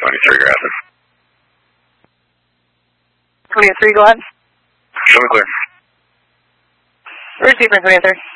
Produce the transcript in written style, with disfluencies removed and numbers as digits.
23, Grafton. 23, go ahead. Show me clear. Receiver 23.